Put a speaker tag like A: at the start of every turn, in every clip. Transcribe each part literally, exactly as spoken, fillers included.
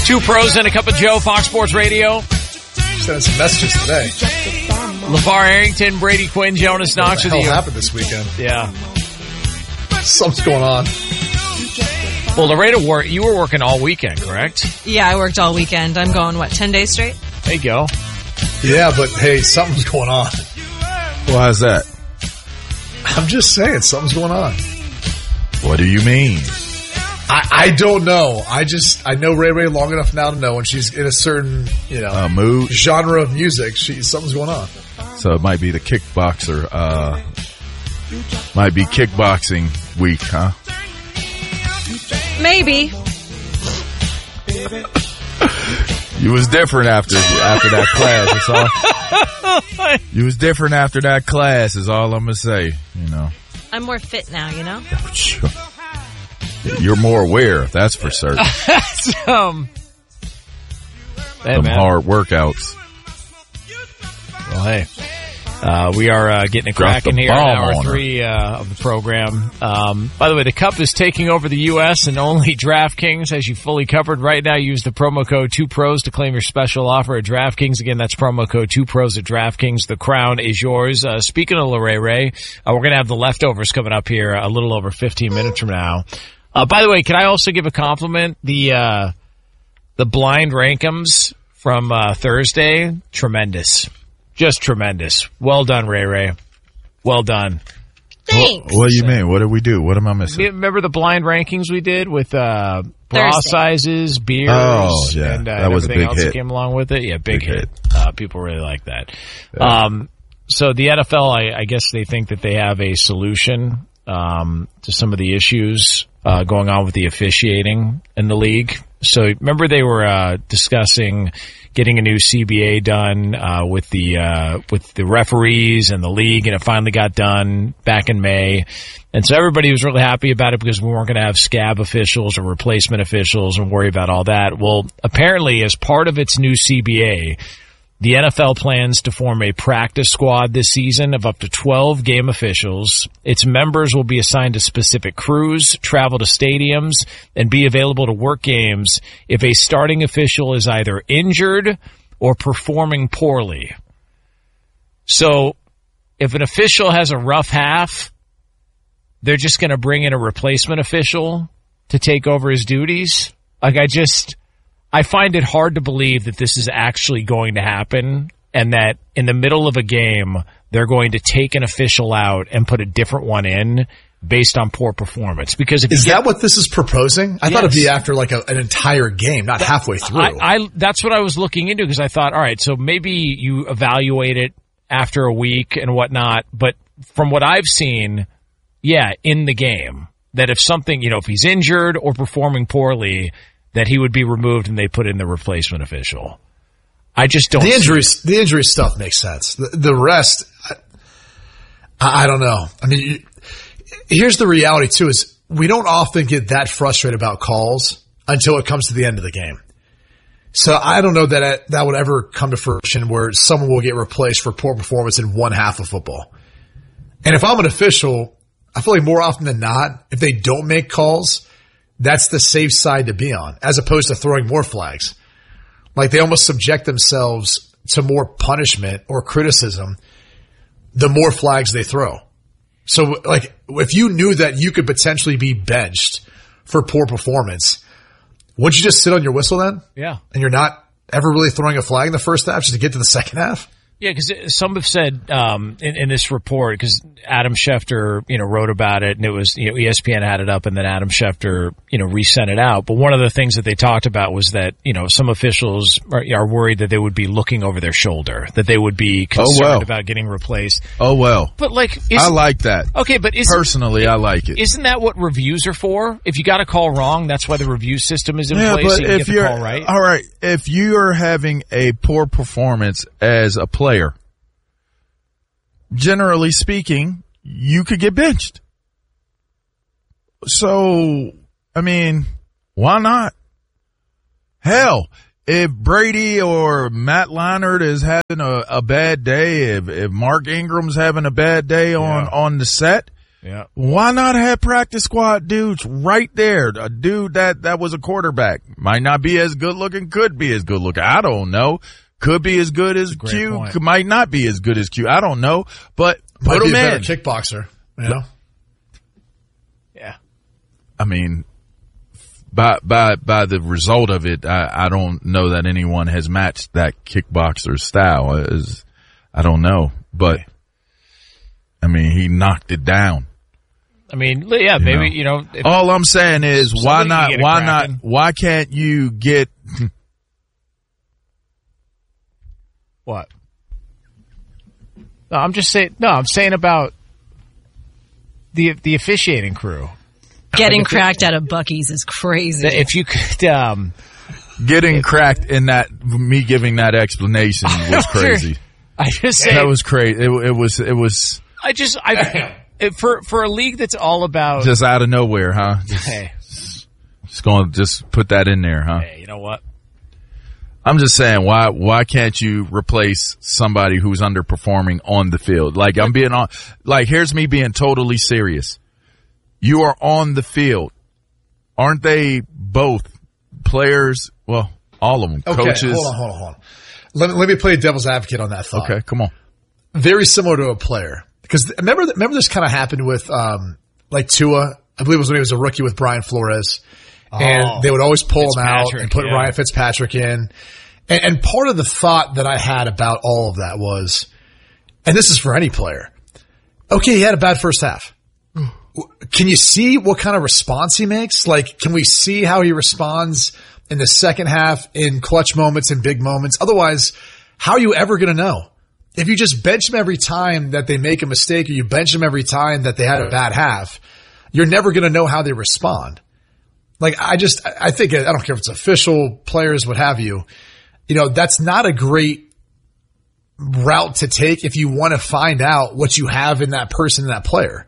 A: Two pros and a cup of Joe, Fox Sports Radio.
B: Sending some messages today.
A: LeVar Arrington, Brady Quinn, Jonas Knox with you.
B: What the hell happened this weekend?
A: Yeah.
B: Something's going on.
A: Well, Loretta, work, you were working all weekend, correct?
C: Yeah, I worked all weekend. I'm going, what, ten days straight?
A: There you go.
B: Yeah, but hey, something's going on.
D: Why is that?
B: I'm just saying, something's going on.
D: What do you mean?
B: I, I don't know. I just, I know Ray Ray long enough now to know when she's in a certain, you know,
D: uh, mood,
B: genre of music, she, something's going on.
D: So it might be the kickboxer, uh, might be kickboxing week, huh?
C: Maybe.
D: You was different after after that class. That's all. You was different after that class. Is all I'm gonna say. You know.
C: I'm more fit now. You know.
D: You're more aware. That's for certain.
A: um, hey,
D: Some
A: man.
D: hard workouts.
A: Well, hey. Uh, we are uh, getting a
D: Drop
A: cracking
D: the
A: here in
D: bomb
A: hour
D: on her.
A: three uh, of the program. Um, by the way, the Cup is taking over the U S and only DraftKings has you fully covered right now. Use the promo code two pros to claim your special offer at DraftKings. Again, that's promo code two pros at DraftKings. The crown is yours. Uh, speaking of Lorray Ray, uh, we're going to have the leftovers coming up here a little over fifteen minutes from now. Uh, by the way, can I also give a compliment? The uh, the blind rankums from uh, Thursday, tremendous. Just tremendous. Well done, Ray Ray. Well done.
C: Thanks.
D: What, what do you mean? What did we do? What am I missing?
A: Remember the blind rankings we did with uh, bra
C: Thursday.
A: sizes, beers,
D: Oh, yeah.
A: and, uh,
D: That
A: and
D: was a
A: everything
D: big
A: else
D: hit.
A: that came along with it? Yeah, big,
D: Big
A: hit.
D: hit.
A: Uh, people really like that.
D: Yeah.
A: Um, so the N F L, I, I guess they think that they have a solution um, to some of the issues uh, going on with the officiating in the league. So remember they were uh, discussing getting a new C B A done uh, with the uh, with the referees and the league, and it finally got done back in May. And so everybody was really happy about it because we weren't going to have scab officials or replacement officials and worry about all that. Well, apparently, as part of its new C B A, the N F L plans to form a practice squad this season of up to twelve game officials. Its members will be assigned to specific crews, travel to stadiums, and be available to work games if a starting official is either injured or performing poorly. So if an official has a rough half, they're just going to bring in a replacement official to take over his duties. Like, I just... I find it hard to believe that this is actually going to happen and that in the middle of a game, they're going to take an official out and put a different one in based on poor performance. Because if
B: Is
A: you get,
B: that what this is proposing? I
A: Yes.
B: thought it'd be after like a, an entire game, not halfway through.
A: I, I, that's what I was looking into because I thought, all right, so maybe you evaluate it after a week and whatnot. But from what I've seen, yeah, in the game, that if something, you know, if he's injured or performing poorly, that he would be removed and they put in the replacement official. I just don't.
B: the
A: see
B: injury,
A: it.
B: the injury stuff makes sense. The, the rest, I, I don't know. I mean, you, here's the reality too: is we don't often get that frustrated about calls until it comes to the end of the game. So I don't know that it, that would ever come to fruition where someone will get replaced for poor performance in one half of football. And if I'm an official, I feel like more often than not, if they don't make calls, that's the safe side to be on, as opposed to throwing more flags. Like they almost subject themselves to more punishment or criticism the more flags they throw. So like if you knew that you could potentially be benched for poor performance, wouldn't you just sit on your whistle then?
A: Yeah.
B: And you're not ever really throwing a flag in the first half just to get to the second half?
A: Yeah, because some have said um, in, in this report, because Adam Schefter, you know, wrote about it, and it was, you know, E S P N had it up, and then Adam Schefter, you know, resent it out. But one of the things that they talked about was that, you know, some officials are, are worried that they would be looking over their shoulder, that they would be concerned
D: Oh, well.
A: about getting replaced.
D: Oh, well.
A: But like,
D: I
A: isn't-
D: like that.
A: okay, but isn't,
D: Personally, I like it.
A: isn't that what reviews are for? If you got a call wrong, that's why the review system is in
D: Yeah,
A: place.
D: but
A: So you can
D: if
A: get the
D: you're
A: call right.
D: all right, if you are having a poor performance as a player, generally speaking, you could get benched. So, I mean, why not? Hell, if Brady or Matt Leinart is having a, a bad day, if, if Mark Ingram's having a bad day on,
A: Yeah.
D: on the set,
A: Yeah.
D: Why not have practice squad dudes right there? A dude that, that was a quarterback. Might not be as good looking, could be as good looking. I don't know. Could be as good as Q, point. Might not be as good as Q. I don't know. But
B: might
D: put
B: be
D: him
B: a better
D: in.
B: Kickboxer, you know?
A: Yeah.
D: I mean, by, by, by the result of it, I, I don't know that anyone has matched that kickboxer's style. Is I don't know, but I mean, he knocked it down.
A: I mean, yeah,
D: you
A: maybe,
D: know?
A: you know. If,
D: all I'm saying is why not, why not, why can't you get.
A: What? No, I'm just saying, no, I'm saying about the, the officiating crew.
C: Getting cracked out of Buc-ee's is crazy.
A: If you could, um.
D: Getting cracked in that, me giving that explanation was crazy.
A: I just say.
D: That was crazy. It, it was, it was.
A: I just, I, it, for, for a league that's all about.
D: Just out of nowhere, huh? Just,
A: hey.
D: Just going to just put that in there, huh?
A: Hey, you know what?
D: I'm just saying, why, why can't you replace somebody who's underperforming on the field? Like, I'm being on, like, here's me being totally serious. You are on the field. Aren't they both players? Well, all of them.
B: Okay,
D: coaches.
B: hold on, hold on, hold on. Let me, let me play devil's advocate on that thought.
D: Okay, come on.
B: Very similar to a player. Because remember, remember this kind of happened with, um, like Tua. I believe it was when he was a rookie with Brian Flores. Oh, and they would always pull him out and put yeah. Ryan Fitzpatrick in. And, and part of the thought that I had about all of that was, and this is for any player, okay, he had a bad first half. Can you see what kind of response he makes? Like, can we see how he responds in the second half in clutch moments and big moments? Otherwise, how are you ever going to know? If you just bench them every time that they make a mistake or you bench them every time that they had a bad half, you're never going to know how they respond. Like, I just, I think, I don't care if it's official, players, what have you, you know, that's not a great route to take if you want to find out what you have in that person, that player.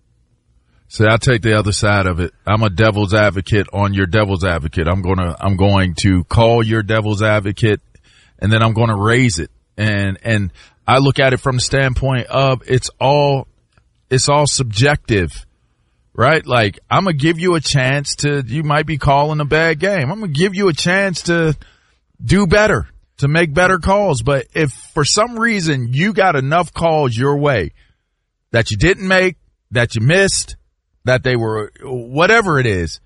D: See, I'll take the other side of it. I'm a devil's advocate on your devil's advocate. I'm going to, I'm going to call your devil's advocate and then I'm going to raise it. And, and I look at it from the standpoint of it's all, it's all subjective, right? Like, I'm going to give you a chance to, you might be calling a bad game. I'm going to give you a chance to do better, to make better calls. But if for some reason you got enough calls your way that you didn't make, that you missed, that they were, whatever it is,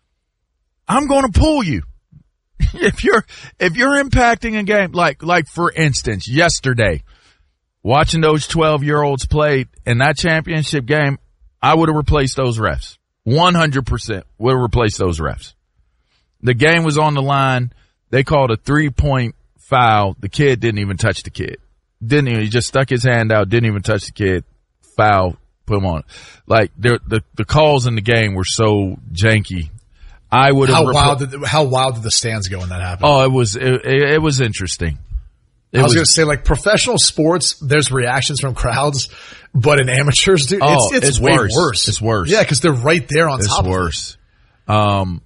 D: I'm going to pull you. If you're, if you're impacting a game, like, like for instance, yesterday, watching those twelve year olds play in that championship game, I would have replaced those refs. one hundred percent would have replaced those refs. The game was on the line. They called a three point foul. The kid didn't even touch the kid. Didn't even, he just stuck his hand out, didn't even touch the kid. Foul. Put them on. Like, the, the, the calls in the game were so janky. I would have.
B: How repl- wild did, how wild did the stands go when that happened?
D: Oh, it was, it, it, it was interesting. It
B: I was, was going
D: to
B: say, like, professional sports, there's reactions from crowds, but in amateurs, dude,
D: oh,
B: it's, it's,
D: it's
B: way
D: worse.
B: worse.
D: It's worse.
B: Yeah, because they're right there on
D: it's
B: top
D: worse.
B: of it.
D: Um,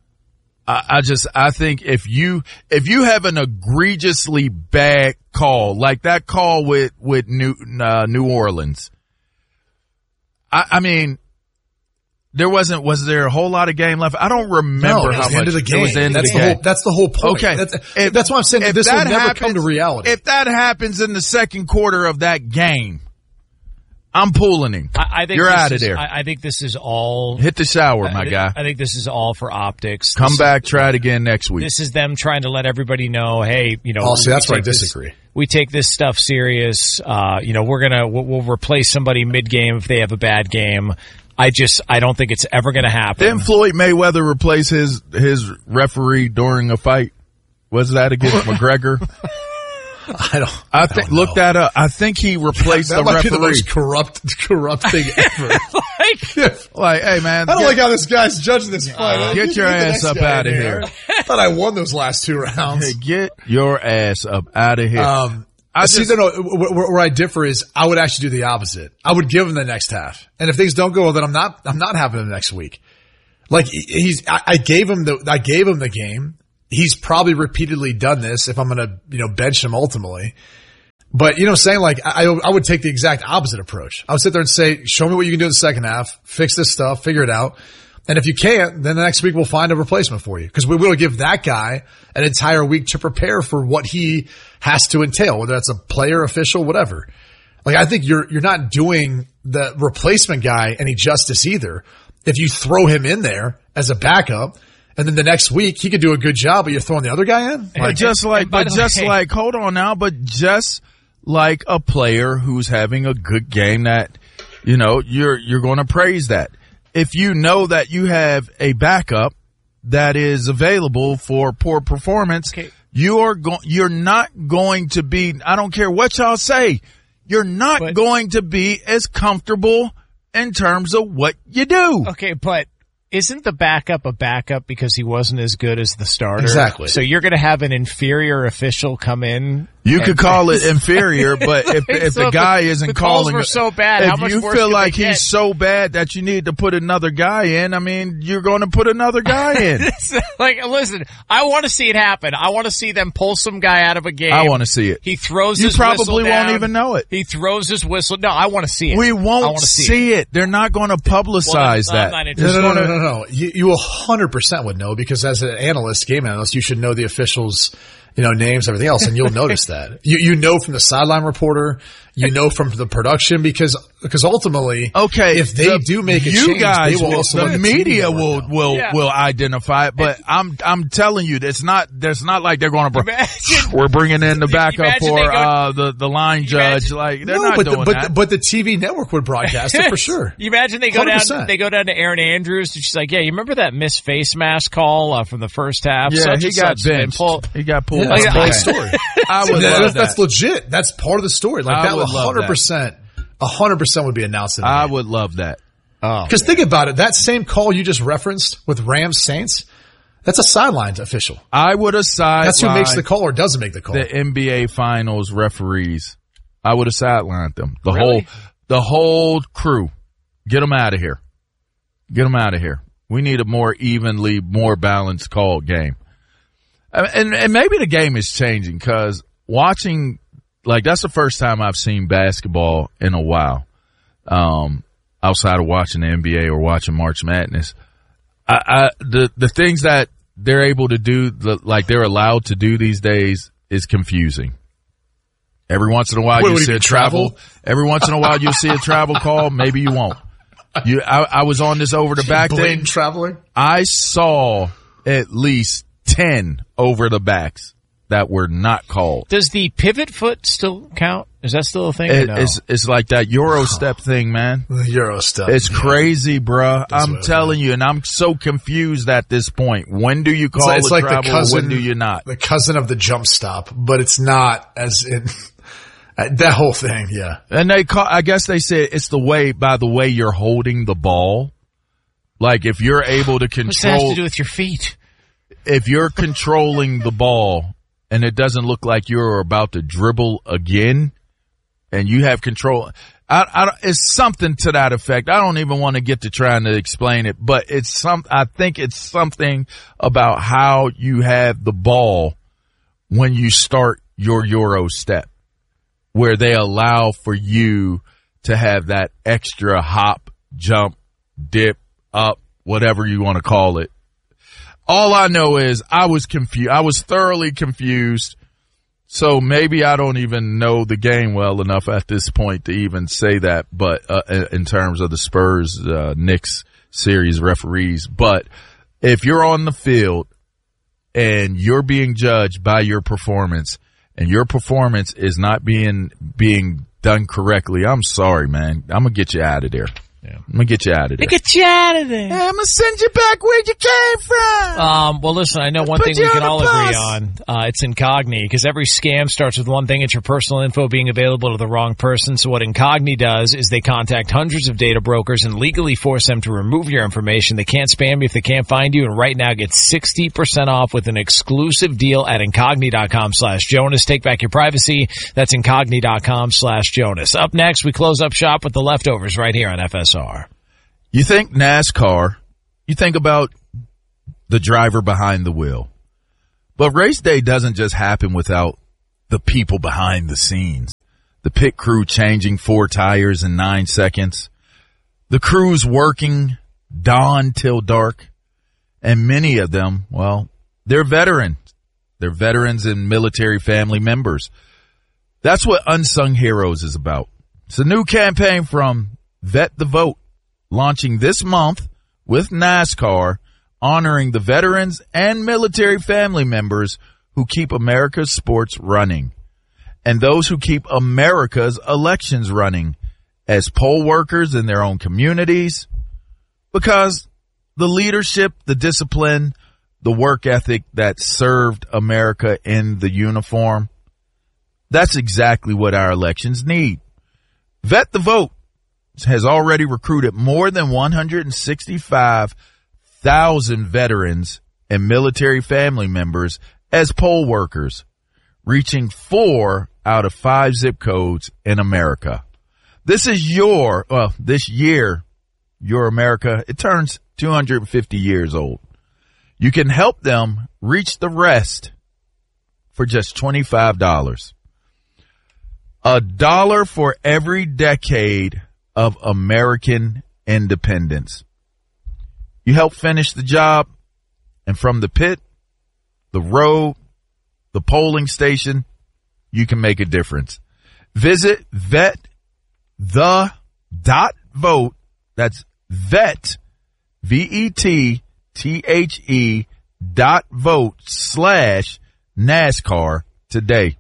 D: I, I just, I think if you, if you have an egregiously bad call, like that call with, with New, uh, New Orleans, I, I mean, there wasn't, was there a whole lot of game left? I don't remember
B: no, it was
D: how
B: the
D: much.
B: End of the game.
D: It was the end
B: that's
D: of the
B: the
D: game.
B: Whole, that's the whole point.
D: Okay.
B: That's,
D: if,
B: that's why I'm saying this will never
D: happens,
B: come to reality.
D: If that happens in the second quarter of that game, I'm pulling him.
A: I, I think
D: You're
A: this
D: out of
A: is,
D: there.
A: I, I think this is all.
D: Hit the shower,
A: I,
D: my
A: I,
D: guy.
A: I think this is all for optics.
D: Come
A: this
D: back,
A: is,
D: try it again next week.
A: This is them trying to let everybody know, hey, you know.
B: Oh, see, that's where I
A: this,
B: disagree.
A: We take this stuff serious. Uh, you know, we're gonna we'll, we'll replace somebody mid game if they have a bad game. I just I don't think it's ever gonna happen.
D: Didn't Floyd Mayweather replace his his referee during a fight? Was that against McGregor?
B: I don't.
D: I think look
B: know.
D: that up. I think he replaced
B: that
D: the
B: might
D: referee.
B: Be the most corrupt, corrupt thing ever.
A: like,
D: like, hey man,
B: I don't
D: get,
B: like how this guy's judging this fight.
D: Uh, get your ass up out of here.
B: I thought I won those last two rounds.
D: Hey, get your ass up out of here.
B: Um,
D: I
B: see,
D: just,
B: no, no, where, where I differ is I would actually do the opposite. I would give him the next half, and if things don't go well, then I'm not. I'm not having him next week. Like he's, I, I gave him the, I gave him the game. He's probably repeatedly done this. If I'm going to, you know, bench him ultimately. But, you know, saying like, I, I would take the exact opposite approach. I would sit there and say, show me what you can do in the second half, fix this stuff, figure it out. And if you can't, then the next week we'll find a replacement for you. Cause we will give that guy an entire week to prepare for what he has to entail, whether that's a player, official, whatever. Like, I think you're, you're not doing the replacement guy any justice either. If you throw him in there as a backup, and then the next week he could do a good job, but you're throwing the other guy in?
D: But just like, but just like, hold on now, but just like a player who's having a good game that, you know, you're, you're going to praise that. If you know that you have a backup that is available for poor performance, okay. you are going, you're not going to be, I don't care what y'all say, you're not but, going to be as comfortable in terms of what you do.
A: Okay, but isn't the backup a backup because he wasn't as good as the starter?
B: Exactly.
A: So you're going to have an inferior official come in.
D: You could call it inferior, but if if
A: so
D: the guy
A: the,
D: isn't
A: the
D: calling,
A: calls were so bad.
D: if
A: How much
D: you
A: worse
D: feel
A: could
D: like
A: they
D: he's
A: get?
D: so bad that you need to put another guy in, I mean, you're going to put another guy in.
A: Like, listen, I want to see it happen. I want to see them pull some guy out of a game.
D: I want to see it.
A: He throws
D: you
A: his
D: probably
A: whistle
D: won't
A: down.
D: even know it.
A: He throws his whistle. No, I want to see it.
D: We won't
A: I want to see,
D: see
A: it.
D: it. They're not going to publicize
A: well,
D: that.
A: I'm not
B: No,
A: interested.
B: no, no, no, no, no. You, you one hundred percent would know because as an analyst, game analyst, you should know the officials, you know, names, everything else, and you'll notice that. You you know from the sideline reporter, you know from the production because because ultimately,
D: okay,
B: if they
D: the,
B: do make a
D: you
B: change,
D: guys
B: they will
D: will,
B: also
D: the
B: let
D: media
B: T V
D: will
B: know.
D: will
A: Yeah.
D: will identify it. But I'm I'm telling you, it's not. There's not like they're going to.
A: Imagine-
D: We're bringing in the backup
A: Imagine
D: for
A: they go-
D: uh, the the line judge.
A: Imagine-
D: Like they're
B: No,
D: not
B: but
D: doing
B: the, but
D: that.
B: the, but the T V network would broadcast it for sure.
A: You imagine they go
B: one hundred
A: down,
B: percent.
A: they go down to Erin Andrews, and she's like, "Yeah, you remember that missed face mask call uh, from the first half?
D: yeah,
A: Such
D: he
A: and
D: got
A: such, and
D: benched.
A: pull-
D: He got pulled.
B: Yeah,
D: by
B: that's
D: the
B: part of
D: bench.
B: the story.
D: I would
B: That-
D: love
B: that's
D: that.
B: legit. That's part of the story. Like
D: I
B: that
D: would
B: would
D: love
B: one hundred percent, one hundred percent would be announced in the
D: I
B: game.
D: would love that.
A: Oh,
B: Because think about it, that same call you just referenced with Rams Saints, that's a sideline official.
D: I would have sidelined
B: That's who makes the call or doesn't make the call.
D: the N B A Finals referees. I would have sidelined them. The
A: Really?
D: whole the whole crew. Get them out of here. Get them out of here. We need a more evenly, more balanced called game. And, and maybe the game is changing because watching, like, that's the first time I've seen basketball in a while, um, outside of watching the N B A or watching March Madness. I, I, the, the things that they're able to do, the, like they're allowed to do these days is confusing. Every once in a while
B: What,
D: you
B: what do
D: see
B: you
D: a
B: mean,
D: travel.
B: travel?
D: Every once in a while you see a travel call. Maybe you won't. You, I, I was on this over the back thing.
B: Blatant traveling.
D: I saw at least ten over the backs that were not called.
A: does the pivot foot still count? Is that still a thing? or
D: It,
A: no?
D: it's it's like that Euro step thing, man.
B: The Euro stuff.
D: It's
B: yeah.
D: crazy, bruh.
B: That's
D: I'm
B: what-
D: telling you, and I'm so confused at this point. When do you
B: It's
D: call
B: like, it's
D: a
B: like the
D: travel?
B: cousin,
D: or when do you not?
B: The cousin of the jump stop, but it's not as in that whole thing. Yeah.
D: And they call, I guess they said it's the way, by the way you're holding the ball. Like if you're able to
A: What's that have
D: control,
A: to do with your feet?
D: if you're controlling the ball and it doesn't look like you're about to dribble again and you have control, I, I, it's something to that effect. I don't even want to get to trying to explain it, but it's some, I think it's something about how you have the ball when you start your Euro step, where they allow for you to have that extra hop, jump, dip, up, whatever you want to call it. All I know is I was confused. I was thoroughly confused. So maybe I don't even know the game well enough at this point to even say that, but uh, in terms of the Spurs, uh, Knicks series referees. But if you're on the field and you're being judged by your performance and your performance is not being, being done correctly, I'm sorry, man. I'm going to get you out of there. Yeah. I'm gonna get you out of there.
A: Get you out of there.
D: I'm gonna send you back where you came from.
A: Um, well, listen, I know one
D: Put
A: thing
D: you
A: we can
D: on
A: all
D: the
A: agree
D: bus.
A: on. Uh, it's Incogni, because every scam starts with one thing. It's your personal info being available to the wrong person. So what Incogni does is they contact hundreds of data brokers and legally force them to remove your information. They can't spam you if they can't find you. And right now, get sixty percent off with an exclusive deal at Incogni.com slash Jonas. Take back your privacy. That's Incogni.com slash Jonas. Up next, we close up shop with the leftovers right here on F S R.
D: You think NASCAR, you think about the driver behind the wheel. But race day doesn't just happen without the people behind the scenes. the pit crew changing four tires in nine seconds, the crews working dawn till dark, and many of them, well, they're veterans. They're veterans and military family members. That's what Unsung Heroes is about. It's a new campaign from Vet the Vote, launching this month with NASCAR, honoring the veterans and military family members who keep America's sports running and those who keep America's elections running as poll workers in their own communities, because the leadership, the discipline, the work ethic that served America in the uniform, that's exactly what our elections need. Vet the Vote has already recruited more than one hundred sixty-five thousand veterans and military family members as poll workers, reaching four out of five zip codes in America. This is your, well, this year, your America, it turns two hundred fifty years old. You can help them reach the rest for just twenty-five dollars. A dollar for every decade of American independence. You help finish the job, and from the pit, the road, the polling station, you can make a difference. Visit vet the dot vote. That's vet, V E T T H E dot vote slash NASCAR today.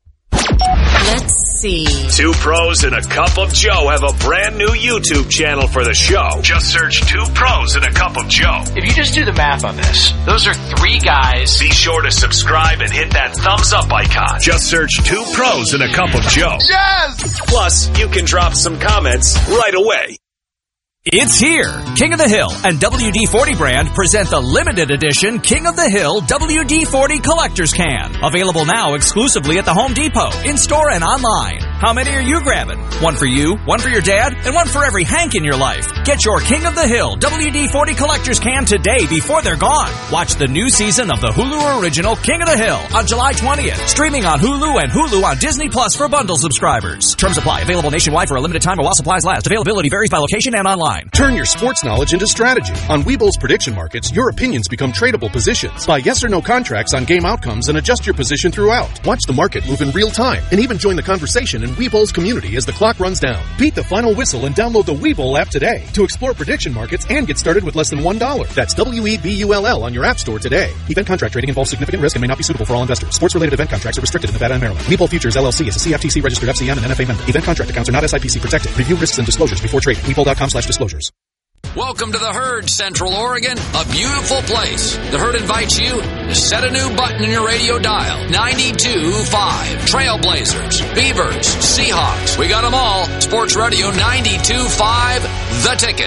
C: Let's see.
E: Two Pros and a Cup of Joe have a brand new YouTube channel for the show. Just search Two Pros and a Cup of Joe.
A: If you just do the math on this, those are three guys.
E: Be sure to subscribe and hit that thumbs up icon. Just search Two Pros and a Cup of Joe.
B: Yes!
E: Plus, you can drop some comments right away.
F: It's here. King of the Hill and W D forty brand present the limited edition King of the Hill W D forty Collector's Can. Available now exclusively at the Home Depot, in-store and online. How many are you grabbing? One for you, one for your dad, and one for every Hank in your life. Get your King of the Hill W D forty Collector's Can today before they're gone. Watch the new season of the Hulu original King of the Hill on July twentieth. Streaming on Hulu and Hulu on Disney Plus for bundle subscribers. Terms apply. Available nationwide for a limited time or while supplies last. Availability varies by location and online.
G: Turn your sports knowledge into strategy. On Webull's prediction markets, your opinions become tradable positions. Buy yes or no contracts on game outcomes and adjust your position throughout. Watch the market move in real time and even join the conversation in Webull's community as the clock runs down. Beat the final whistle and download the Webull app today to explore prediction markets and get started with less than one dollar. That's W E B U L L on your app store today. Event contract trading involves significant risk and may not be suitable for all investors. Sports-related event contracts are restricted in Nevada and Maryland. Webull Futures L L C is a C F T C registered F C M and N F A member. Event contract accounts are not S I P C protected. Review risks and disclosures before trading. Webull dot com slash disclosures.
H: Welcome to the Herd, Central Oregon, a beautiful place. The Herd invites you to set a new button in your radio dial. ninety-two point five. Trailblazers, Beavers, Seahawks. We got them all. Sports Radio ninety-two point five, The Ticket.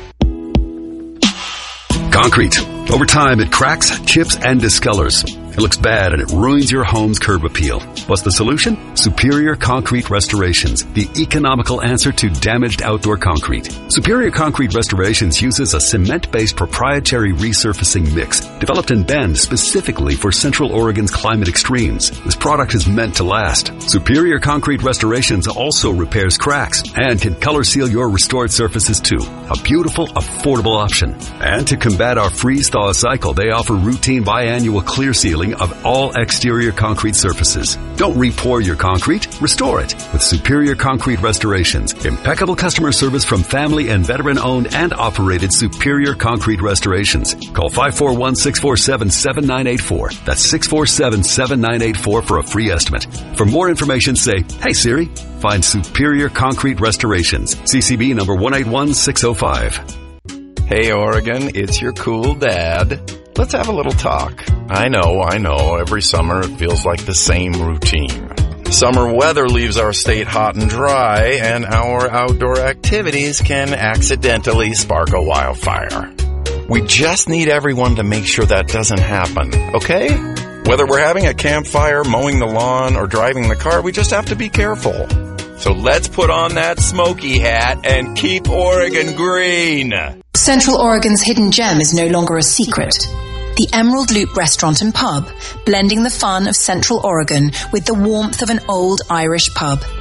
I: Concrete. Over time, it cracks, chips, and discolors. It looks bad and it ruins your home's curb appeal. What's the solution? Superior Concrete Restorations, the economical answer to damaged outdoor concrete. Superior Concrete Restorations uses a cement-based proprietary resurfacing mix developed in Bend specifically for Central Oregon's climate extremes. This product is meant to last. Superior Concrete Restorations also repairs cracks and can color seal your restored surfaces too. A beautiful, affordable option. And to combat our freeze-thaw cycle, they offer routine biannual clear sealing of all exterior concrete surfaces. Don't re-pour your concrete, restore it with Superior Concrete Restorations. Impeccable customer service from family and veteran-owned and operated Superior Concrete Restorations. Call five four one, six four seven, seven nine eight four. That's six four seven, seven nine eight four for a free estimate. For more information, say, "Hey Siri." Find Superior Concrete Restorations. C C B number one eight one six zero five.
J: Hey Oregon, it's your cool dad. Let's have a little talk. I know, I know, every summer it feels like the same routine. Summer weather leaves our state hot and dry, and our outdoor activities can accidentally spark a wildfire. We just need everyone to make sure that doesn't happen, okay? Whether we're having a campfire, mowing the lawn, or driving the car, we just have to be careful. So let's put on that smoky hat and keep Oregon green.
K: Central Oregon's hidden gem is no longer a secret. The Emerald Loop Restaurant and Pub, blending the fun of Central Oregon with the warmth of an old Irish pub.